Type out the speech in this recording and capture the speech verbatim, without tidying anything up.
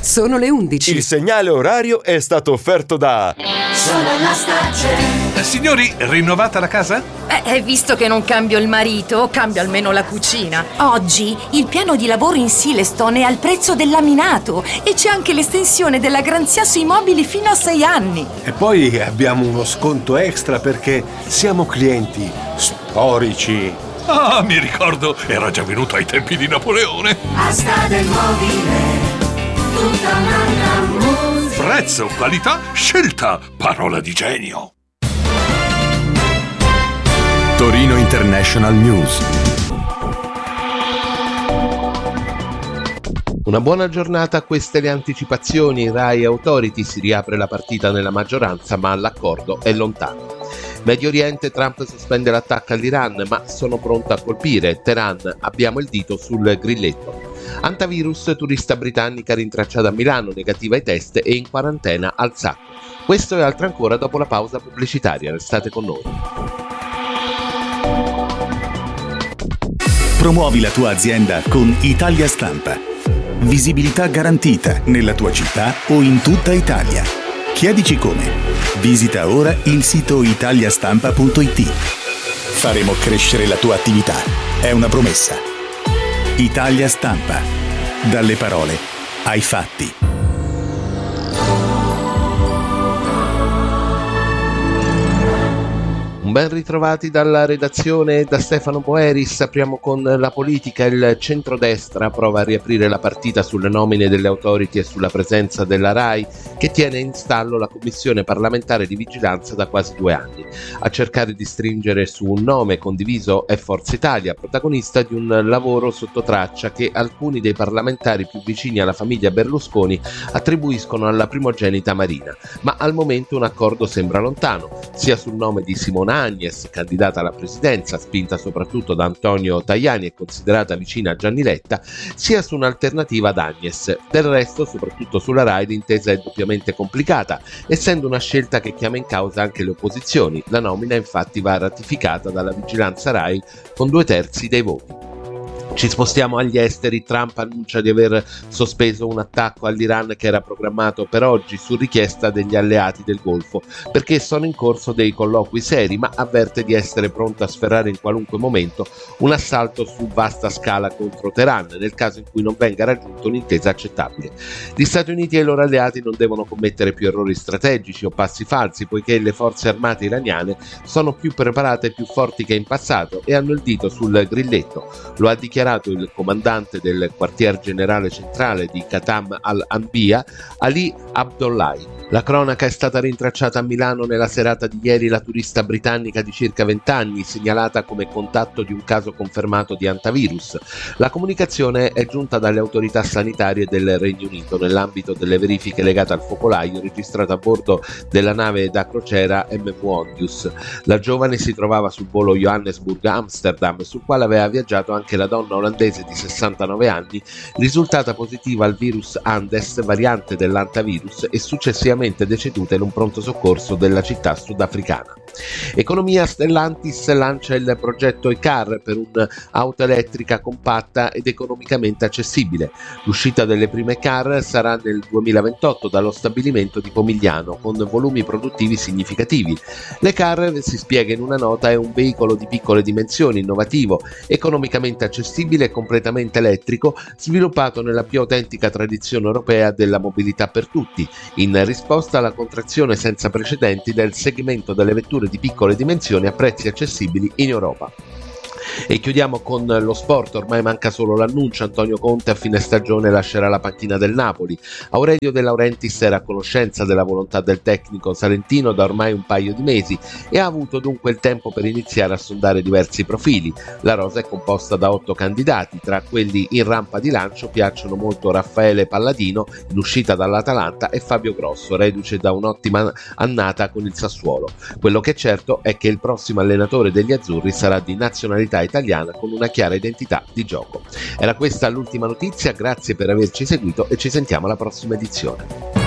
Sono le undici. Il segnale orario è stato offerto da Sono la Stace. Eh, signori, rinnovata la casa? Eh, visto che non cambio il marito, cambio almeno la cucina. Oggi il piano di lavoro in Silestone è al prezzo del laminato e c'è anche l'estensione della garanzia sui mobili fino a sei anni. E poi abbiamo uno sconto extra perché siamo clienti storici. Ah, mi ricordo, era già venuto ai tempi di Napoleone. Asta del mobile, tutta un'altra musica. Prezzo, qualità, scelta, parola di genio. Torino International News. Una buona giornata, queste le anticipazioni. Rai Authority, si riapre la partita nella maggioranza, ma l'accordo è lontano. Medio Oriente, Trump sospende l'attacco all'Iran, ma sono pronto a colpire. Teheran, abbiamo il dito sul grilletto. Antivirus, turista britannica rintracciata a Milano, negativa ai test e in quarantena al sacco. Questo e altro ancora dopo la pausa pubblicitaria. Restate con noi. Promuovi la tua azienda con Italia Stampa. Visibilità garantita nella tua città o in tutta Italia. Chiedici come. Visita ora il sito italiastampa punto it. Faremo crescere la tua attività. È una promessa. Italia Stampa. Dalle parole ai fatti. Ben ritrovati dalla redazione e da Stefano Boeris. Apriamo con la politica. Il centrodestra prova a riaprire la partita sulle nomine delle authority e sulla presenza della RAI, che tiene in stallo la commissione parlamentare di vigilanza da quasi due anni. A cercare di stringere su un nome condiviso è Forza Italia, protagonista di un lavoro sotto traccia che alcuni dei parlamentari più vicini alla famiglia Berlusconi attribuiscono alla primogenita Marina, ma al momento un accordo sembra lontano, sia sul nome di Simona Agnes, candidata alla presidenza, spinta soprattutto da Antonio Tajani e considerata vicina a Gianni Letta, sia su un'alternativa ad Agnes. Del resto, soprattutto sulla RAI, l'intesa è doppiamente complicata, essendo una scelta che chiama in causa anche le opposizioni. La nomina infatti va ratificata dalla vigilanza RAI con due terzi dei voti. Ci spostiamo agli esteri. Trump annuncia di aver sospeso un attacco all'Iran che era programmato per oggi su richiesta degli alleati del Golfo, perché sono in corso dei colloqui seri, ma avverte di essere pronto a sferrare in qualunque momento un assalto su vasta scala contro Teheran, nel caso in cui non venga raggiunta un'intesa accettabile. Gli Stati Uniti e i loro alleati non devono commettere più errori strategici o passi falsi, poiché le forze armate iraniane sono più preparate e più forti che in passato e hanno il dito sul grilletto. Lo ha dichiarato il comandante del quartier generale centrale di Qatam al-Anbiya, Ali Abdollahi. La cronaca: è stata rintracciata a Milano nella serata di ieri la turista britannica di circa venti anni, segnalata come contatto di un caso confermato di antivirus. La comunicazione è giunta dalle autorità sanitarie del Regno Unito nell'ambito delle verifiche legate al focolaio registrato a bordo della nave da crociera M V Ondius. La giovane si trovava sul volo Johannesburg-Amsterdam, sul quale aveva viaggiato anche la donna olandese di sessantanove anni, risultata positiva al virus Andes, variante dell'antivirus, e successivamente deceduta in un pronto soccorso della città sudafricana. Economia: Stellantis lancia il progetto e-car per un'auto elettrica compatta ed economicamente accessibile. L'uscita delle prime car sarà nel duemilaventotto dallo stabilimento di Pomigliano, con volumi produttivi significativi. Le car, si spiega in una nota, è un veicolo di piccole dimensioni, innovativo, economicamente accessibile e completamente elettrico, sviluppato nella più autentica tradizione europea della mobilità per tutti, in risposta alla contrazione senza precedenti del segmento delle vetture di piccole dimensioni a prezzi accessibili in Europa. E chiudiamo con lo sport. Ormai manca solo l'annuncio: Antonio Conte a fine stagione lascerà la panchina del Napoli. Aurelio De Laurentiis era a conoscenza della volontà del tecnico salentino da ormai un paio di mesi e ha avuto dunque il tempo per iniziare a sondare diversi profili. La rosa è composta da otto candidati. Tra quelli in rampa di lancio piacciono molto Raffaele Palladino, in uscita dall'Atalanta, e Fabio Grosso, reduce da un'ottima annata con il Sassuolo. Quello che è certo è che il prossimo allenatore degli azzurri sarà di nazionalità italiana, con una chiara identità di gioco. Era questa l'ultima notizia, grazie per averci seguito e ci sentiamo alla prossima edizione.